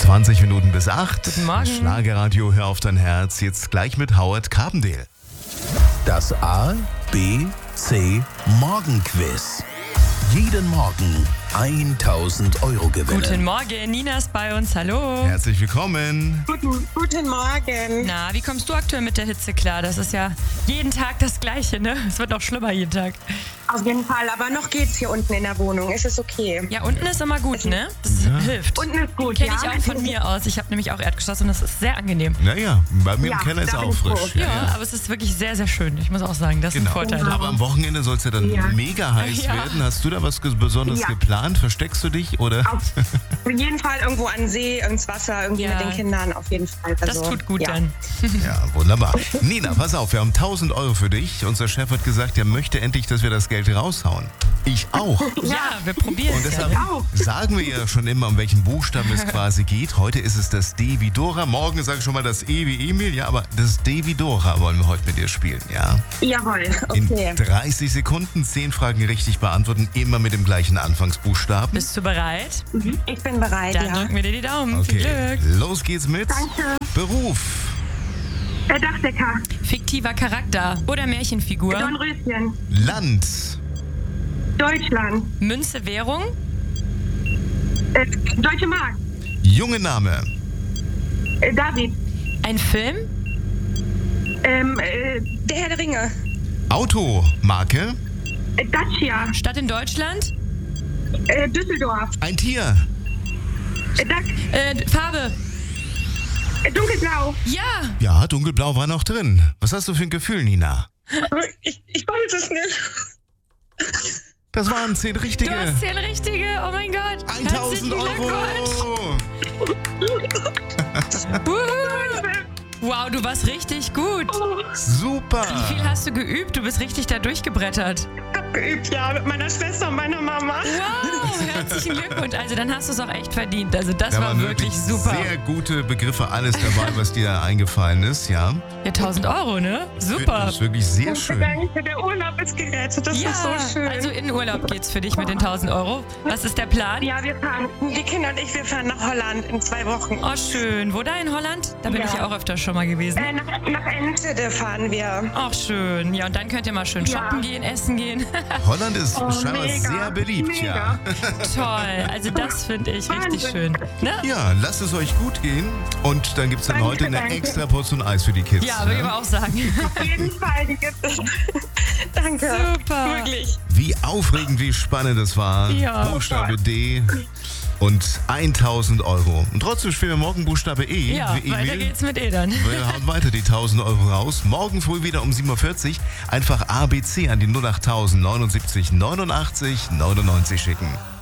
20 Minuten bis 8. Guten Morgen. Schlagerradio, hör auf dein Herz. Jetzt gleich mit Howard Carpendale. Das A, B, C Morgenquiz. Jeden Morgen 1.000 Euro gewinnen. Guten Morgen, Nina ist bei uns, hallo. Herzlich willkommen. Guten Morgen. Na, wie kommst du aktuell mit der Hitze klar? Das ist ja jeden Tag das Gleiche, ne? Es wird auch schlimmer jeden Tag. Auf jeden Fall, aber noch geht's hier unten in der Wohnung. Es ist okay. Ja, unten ist immer gut, ne? Das hilft. Unten ist gut, Kenne ich auch von mir aus. Ich habe nämlich auch Erdgeschoss und das ist sehr angenehm. Naja, bei mir Ja, im Keller ist da bin auch ich frisch. froh. Ja, aber es ist wirklich sehr, sehr schön. Ich muss auch sagen, das ist ein Genau. Vorteil. Aber am Wochenende soll es ja dann Ja. mega heiß Ja. werden. Hast du da was Besonderes Ja. geplant? Versteckst du dich oder? Auf jeden Fall irgendwo an den See, ins Wasser, irgendwie Ja. mit den Kindern, auf jeden Fall. Das Also, tut gut ja. dann. Ja, wunderbar. Nina, pass auf, wir haben 1.000 Euro für dich. Unser Chef hat gesagt, er möchte endlich, dass wir das Geld raushauen. Ich auch. Ja, wir probieren Und es. deshalb auch. sagen wir ja schon immer, um welchen Buchstaben es quasi geht. Heute ist es das D wie Dora. Morgen sage ich schon mal das E wie Emil. Ja, aber das D wie Dora wollen wir heute mit dir spielen, ja? Jawohl, In okay. 30 Sekunden 10 Fragen richtig beantworten, immer mit dem gleichen Anfangsbuchstaben. Bist du bereit? Ich bin bereit, Dann ja. drücken wir dir die Daumen. Viel Okay, Glück. los geht's mit Danke. Beruf, Dachdecker, Fiktiver Charakter oder Märchenfigur. Dornröschen, Land, Deutschland, Münze, Währung. Deutsche Mark, junge Name, David, Ein Film. der Herr der Ringe, Auto, Marke, Dacia, Stadt in Deutschland. Düsseldorf, ein Tier, Farbe. Dunkelblau. Ja. ja, dunkelblau war noch drin. Was hast du für ein Gefühl, Nina? Ich weiß es nicht. Das waren 10 richtige. Du hast 10 richtige. Oh mein Gott. 1.000 Herzlichen Euro. Glückwunsch. Wow, du warst richtig gut. Super. Wie viel hast du geübt? Du bist richtig da durchgebrettert. Geübt, ja, mit meiner Schwester und meiner Mama. Wow, herzlichen Glückwunsch. Also dann hast du es auch echt verdient. Also das Da war waren wirklich super. Sehr gute Begriffe, alles dabei, was dir da eingefallen ist, ja. Ja, 1.000 Euro, ne? Super. Das ist wirklich sehr schön. Danke, der Urlaub ist gerettet. Das Ja, ist so schön. also in Urlaub geht's für dich mit den 1.000 Euro. Was ist der Plan? Ja, wir fahren, die Kinder und ich, wir fahren nach Holland in 2 Wochen. Oh, schön. Wo da in Holland? Da bin Ja. ich auch öfter schon mal gewesen. Nach Enschede fahren wir. Ach, schön. Ja, und dann könnt ihr mal schön Ja. shoppen gehen, essen gehen. Holland ist scheinbar mega, sehr beliebt, ja. mega. Toll. Also das finde ich richtig schön. Ne? Ja, lasst es euch gut gehen. Und dann gibt es dann Danke, heute eine danke. extra Portion Eis für die Kids. Ja, würde ich aber auch sagen. Auf jeden Fall, die gibt es. Danke. Super. Wirklich. Wie aufregend, wie spannend es war. Ja. Buchstabe D und 1.000 Euro. Und trotzdem spielen wir morgen Buchstabe E. Ja, wie weiter Emil. geht's mit Edern. Wir hauen weiter die 1.000 Euro raus. Morgen früh wieder um 7.40 Uhr. Einfach ABC an die 08000 79 89 99 schicken.